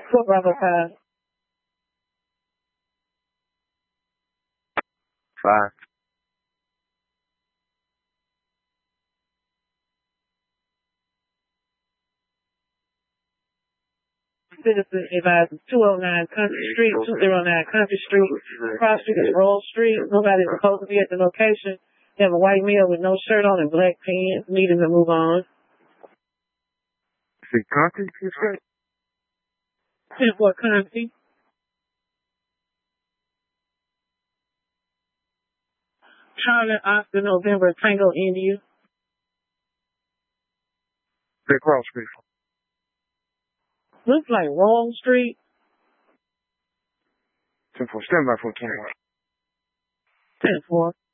Fort Bravo 5. 5. Citizen advises 209 Country Street, 209 Country Street. Cross Street is Roll Street. Nobody is supposed to be at the location. They have a white male with no shirt on and black pants. Needing to move on. Is it Country Street? 10-4 Country. Charlie Oscar November Tango India. Big Cross Street. Looks like Wrong Street. 10-4. Stand by for 21. 10-4.